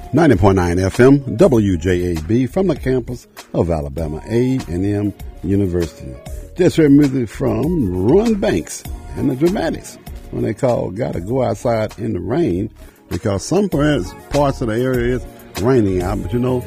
90.9 FM, WJAB, from the campus of Alabama A&M University. Just heard music from Ron Banks and the Dramatics when they called Gotta Go Outside in the Rain, because some parts of the area is raining out, but you know,